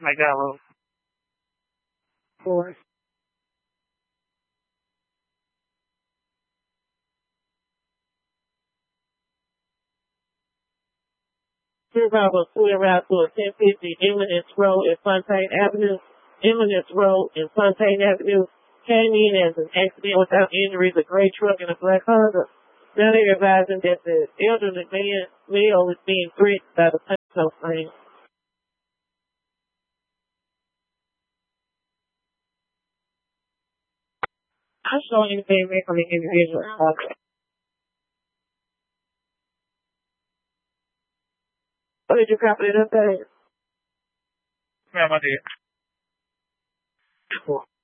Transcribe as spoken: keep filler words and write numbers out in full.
McDonald's. Four. Two Bravo Three around to a ten fifty Eminence Road and Fontaine Avenue. Eminence Road and Fontaine Avenue came in as an accident without injuries, a gray truck and a black Honda. Now they're advising that the elderly man, male, is being threatened by the pencil frame. I'm showing anything back on the individual. Okay. What did you copy it up there? Ma'am, I did. Cool.